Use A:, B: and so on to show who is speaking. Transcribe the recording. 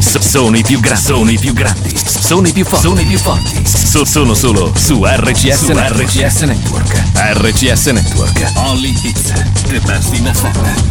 A: Sono i più grandi, sono i più grandi, sono i più forti, sono i più forti. Sono solo su RCS Network. RCS Network. Only hits, the best in FM.